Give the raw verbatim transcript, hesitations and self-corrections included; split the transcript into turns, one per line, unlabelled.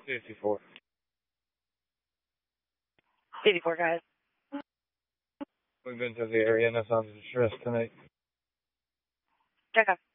fifty-four.
fifty-four, guys.
We've been to the area and it's on distress tonight.
Check up.